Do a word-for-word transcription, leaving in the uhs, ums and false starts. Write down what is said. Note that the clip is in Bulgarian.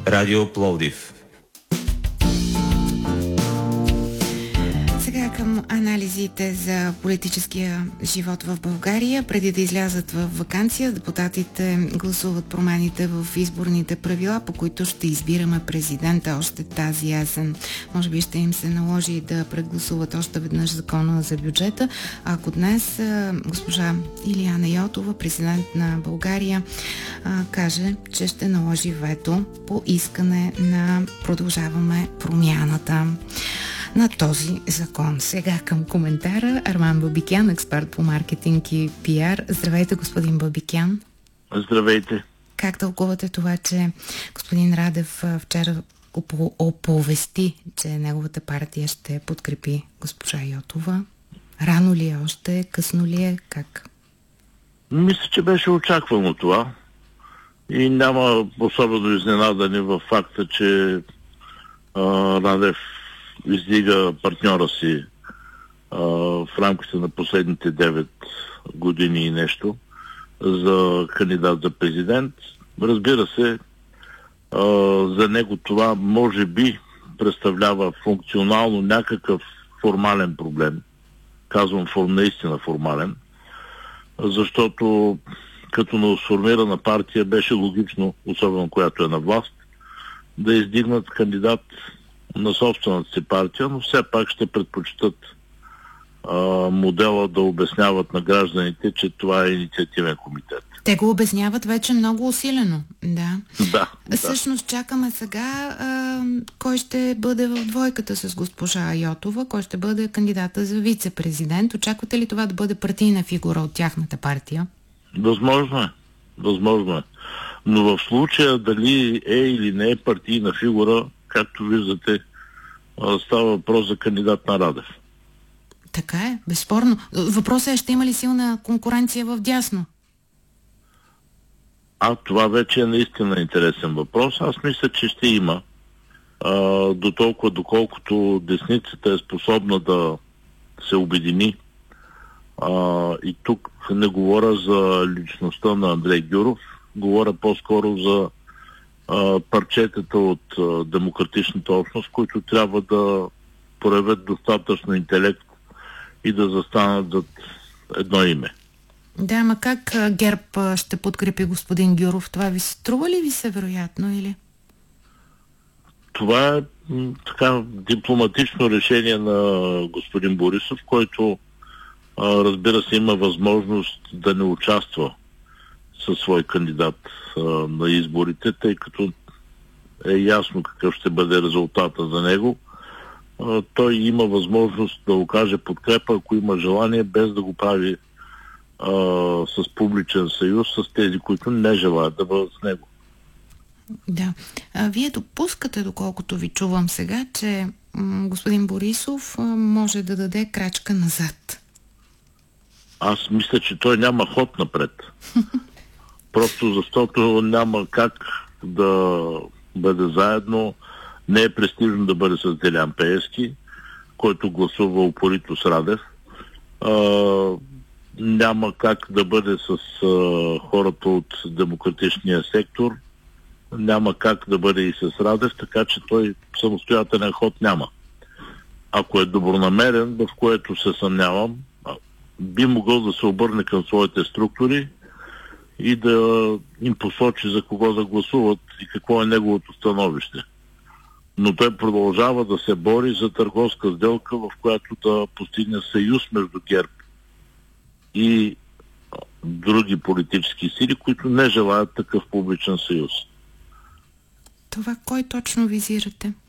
Радио Пловдив. Сега към анализите за политическия живот в България. Преди да излязат в ваканция, депутатите гласуват промените в изборните правила, по които ще избираме президента още тази есен. Може би ще им се наложи да прегласуват още веднъж закона за бюджета. Ако днес госпожа Илияна Йотова, президент на България, каже, че ще наложи вето по искане на Продължаваме промяната на този закон. Сега към коментара Арман Бабикян, експерт по маркетинг и пиар. Здравейте, господин Бабикян. Здравейте. Как тълкувате това, че господин Радев вчера оповести, че неговата партия ще подкрепи госпожа Йотова? Рано ли е още? Късно ли е? Как? Мисля, че беше очаквано това. И няма особено изненадане в факта, че а, Радев издига партньора си а, в рамките на последните девет години и нещо за кандидат за президент. Разбира се, а, за него това може би представлява функционално някакъв формален проблем. Казвам форм, наистина формален, защото като новосформирана партия беше логично, особено която е на власт, да издигнат кандидат на собствената си партия, но все пак ще предпочитат а, модела да обясняват на гражданите, че това е инициативен комитет. Те го обясняват вече много усилено. Да. Да. Всъщност чакаме сега а, кой ще бъде в двойката с госпожа Йотова, кой ще бъде кандидата за вице-президент. Очаквате ли това да бъде партийна фигура от тяхната партия? Възможно е. Възможно е. Но в случая дали е или не е партийна фигура, както виждате, става въпрос за кандидат на Радев. Така е, безспорно. Въпросът е, ще има ли силна конкуренция в дясно? А, това вече е наистина интересен въпрос. Аз мисля, че ще има. А, до толкова, доколкото десницата е способна да се обедини. А, и тук не говоря за личността на Андрей Гюров, говоря по-скоро за а, парчетата от а, демократичната общност, които трябва да проявят достатъчно интелект и да застанат зад едно име. Да, ама как ГЕРБ ще подкрепи господин Гюров? Това ви се струва ли ви се вероятно или? Това е м, така дипломатично решение на господин Борисов, който а, разбира се има възможност да не участва със свой кандидат а, на изборите, тъй като е ясно какъв ще бъде резултата за него. А, той има възможност да окаже подкрепа, ако има желание, без да го прави а, с публичен съюз с тези, които не желаят да бъдат с него. Да. А, вие допускате, доколкото ви чувам сега, че м- господин Борисов м- може да даде крачка назад. Аз мисля, че той няма ход напред. Просто защото няма как да бъде заедно. Не е престижно да бъде с Делян Пеевски, който гласува упорито с Радев. А, няма как да бъде с а, хората от демократичния сектор. Няма как да бъде и с Радев, така че той самостоятелен ход няма. Ако е добронамерен, в което се съмнявам, би могъл да се обърне към своите структури и да им посочи за кого да гласуват и какво е неговото становище. Но той продължава да се бори за търговска сделка, в която да постигне съюз между ГЕРБ и други политически сили, които не желаят такъв публичен съюз. Това кой точно визирате?